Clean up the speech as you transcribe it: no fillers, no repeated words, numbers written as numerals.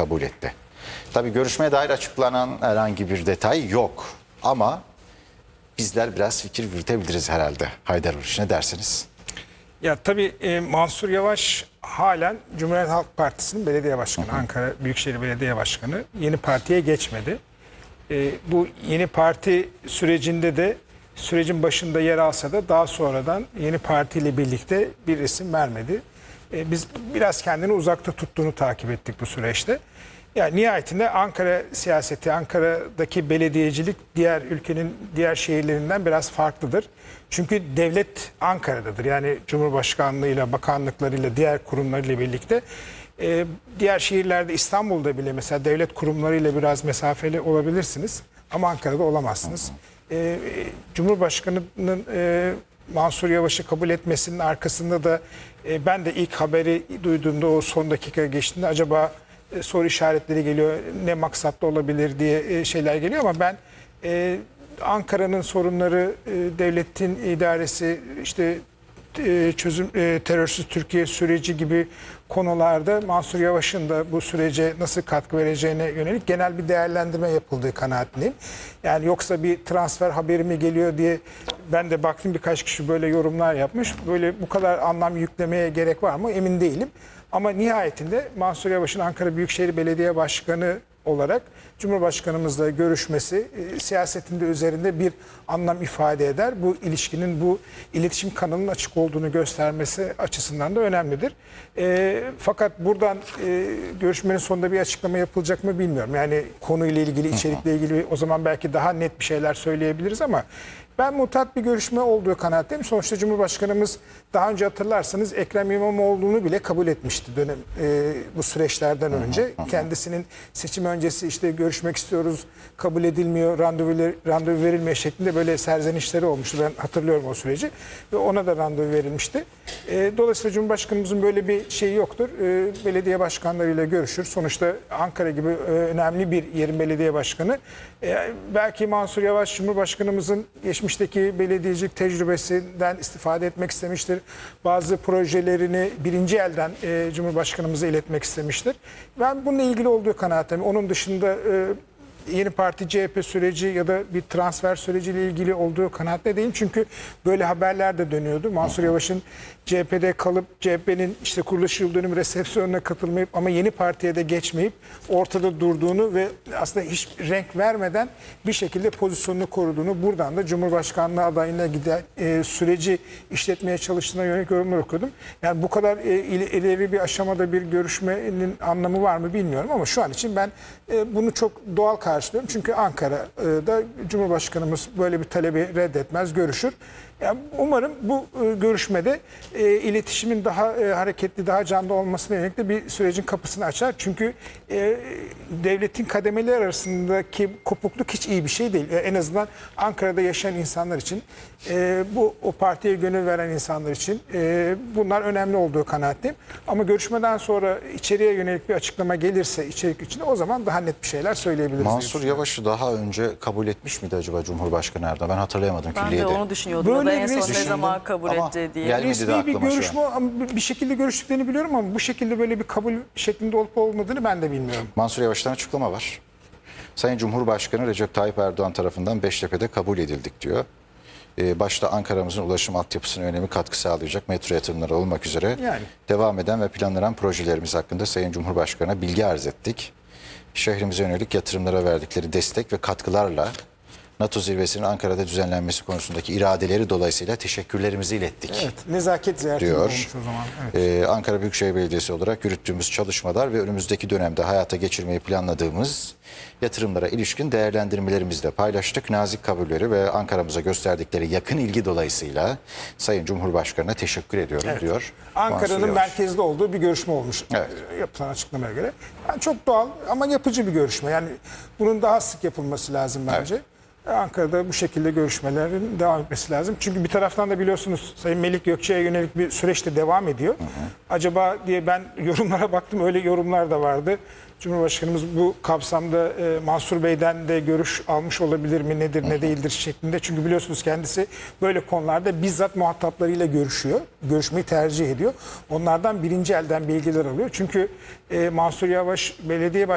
kabul etti. Tabii görüşmeye dair açıklanan herhangi bir detay yok ama bizler biraz fikir yürütebiliriz herhalde. Haydar Vuruş, ne dersiniz? Ya tabii Mansur Yavaş halen Cumhuriyet Halk Partisi'nin belediye başkanı, Ankara Büyükşehir Belediye Başkanı. Yeni partiye geçmedi. Bu yeni parti sürecinde de sürecin başında yer alsa da daha sonradan yeni partiyle birlikte bir isim vermedi. Biz biraz kendini uzakta tuttuğunu takip ettik bu süreçte. Yani nihayetinde Ankara siyaseti, Ankara'daki belediyecilik diğer ülkenin diğer şehirlerinden biraz farklıdır. Çünkü devlet Ankara'dadır. Yani Cumhurbaşkanlığıyla, bakanlıklarıyla, diğer kurumlarıyla birlikte. Diğer şehirlerde, İstanbul'da bile mesela devlet kurumlarıyla biraz mesafeli olabilirsiniz. Ama Ankara'da olamazsınız. Cumhurbaşkanı'nın Mansur Yavaş'ı kabul etmesinin arkasında da ben de ilk haberi duyduğumda o son dakika geçtiğinde acaba soru işaretleri geliyor, ne maksatlı olabilir diye şeyler geliyor ama ben Ankara'nın sorunları, devletin idaresi, işte terörsüz Türkiye süreci gibi konularda Mansur Yavaş'ın da bu sürece nasıl katkı vereceğine yönelik genel bir değerlendirme yapıldığı kanaatindeyim. Yani yoksa bir transfer haberi mi geliyor diye ben de baktım, birkaç kişi böyle yorumlar yapmış. Böyle bu kadar anlam yüklemeye gerek var mı emin değilim. Ama nihayetinde Mansur Yavaş'ın Ankara Büyükşehir Belediye Başkanı olarak Cumhurbaşkanımızla görüşmesi siyasetinde üzerinde bir anlam ifade eder. Bu ilişkinin, bu iletişim kanalının açık olduğunu göstermesi açısından da önemlidir. Fakat buradan görüşmenin sonunda bir açıklama yapılacak mı bilmiyorum. Yani konuyla ilgili, içerikle ilgili o zaman belki daha net bir şeyler söyleyebiliriz ama ben mutat bir görüşme olduğu kanaatteyim. Sonuçta Cumhurbaşkanımız daha önce hatırlarsanız Ekrem İmamoğlu'nu bile kabul etmişti bu süreçlerden önce. Kendisinin seçim öncesi işte görüşmek istiyoruz, kabul edilmiyor, randevu verilmiyor şeklinde böyle serzenişleri olmuştu. Ben hatırlıyorum o süreci ve ona da randevu verilmişti. Dolayısıyla Cumhurbaşkanımızın böyle bir şeyi yoktur. Belediye başkanlarıyla görüşür. Sonuçta Ankara gibi önemli bir yerin belediye başkanı. Belki Mansur Yavaş Cumhurbaşkanımızın geçmişteki belediyecilik tecrübesinden istifade etmek istemiştir. Bazı projelerini birinci elden Cumhurbaşkanımıza iletmek istemiştir. Ben bununla ilgili olduğu kanaatim. Onun dışında yeni parti CHP süreci ya da bir transfer süreciyle ilgili olduğu kanaatte değilim. Çünkü böyle haberler de dönüyordu. Mansur Yavaş'ın CHP'de kalıp CHP'nin işte kuruluş yıl dönümü resepsiyonuna katılmayıp ama yeni partiye de geçmeyip ortada durduğunu ve aslında hiç renk vermeden bir şekilde pozisyonunu koruduğunu, buradan da Cumhurbaşkanlığı adayına giden süreci işletmeye çalıştığına yönelik yorumlar okudum. Yani bu kadar ileri bir aşamada bir görüşmenin anlamı var mı bilmiyorum ama şu an için ben bunu çok doğal karşılıyorum. Çünkü Ankara'da Cumhurbaşkanımız böyle bir talebi reddetmez, görüşür. Yani umarım bu görüşmede iletişimin daha hareketli, daha canlı olmasına yönelik de bir sürecin kapısını açar. Çünkü devletin kademeleri arasındaki kopukluk hiç iyi bir şey değil. En azından Ankara'da yaşayan insanlar için, o partiye gönül veren insanlar için bunlar önemli olduğu kanaatteyim. Ama görüşmeden sonra içeriye yönelik bir açıklama gelirse içerik içinde o zaman daha net bir şeyler söyleyebiliriz. Mansur Yavaş'ı daha önce kabul etmiş miydi acaba Cumhurbaşkanı Erdoğan? Ben hatırlayamadım Ben külliyede. de onu düşünüyordum. Böyle En son ne düşündüm zaman kabul etti diye. gelmedi de Resmi bir aklıma şu görüşme, bir şekilde görüştüklerini biliyorum ama bu şekilde böyle bir kabul şeklinde olup olmadığını ben de bilmiyorum. Mansur Yavaş'tan açıklama var. Sayın Cumhurbaşkanı Recep Tayyip Erdoğan tarafından Beştepe'de kabul edildik diyor. Başta Ankara'mızın ulaşım altyapısına önemli katkı sağlayacak metro yatırımları olmak üzere devam eden ve planlanan projelerimiz hakkında Sayın Cumhurbaşkanı'na bilgi arz ettik. Şehrimize yönelik yatırımlara verdikleri destek ve katkılarla NATO zirvesinin Ankara'da düzenlenmesi konusundaki iradeleri dolayısıyla teşekkürlerimizi ilettik. Evet, nezaket ziyareti diyor. olmuş o zaman. Evet. Ankara Büyükşehir Belediyesi olarak yürüttüğümüz çalışmalar ve önümüzdeki dönemde hayata geçirmeyi planladığımız yatırımlara ilişkin değerlendirmelerimizi de paylaştık. Nazik kabulleri ve Ankara'mıza gösterdikleri yakın ilgi dolayısıyla Sayın Cumhurbaşkanı'na teşekkür ediyorum diyor. Ankara'nın merkezde olduğu bir görüşme olmuş yapılan açıklamaya göre. Yani çok doğal ama yapıcı bir görüşme. Yani bunun daha sık yapılması lazım bence. Evet. Ankara'da bu şekilde görüşmelerin devam etmesi lazım. Çünkü bir taraftan da biliyorsunuz Sayın Melik Gökçe'ye yönelik bir süreç de devam ediyor. Acaba diye ben yorumlara baktım, öyle yorumlar da vardı. Cumhurbaşkanımız bu kapsamda Mansur Bey'den de görüş almış olabilir mi, nedir ne değildir şeklinde. Çünkü biliyorsunuz kendisi böyle konularda bizzat muhataplarıyla görüşüyor. Görüşmeyi tercih ediyor. Onlardan birinci elden bilgiler alıyor. Çünkü Mansur Yavaş belediye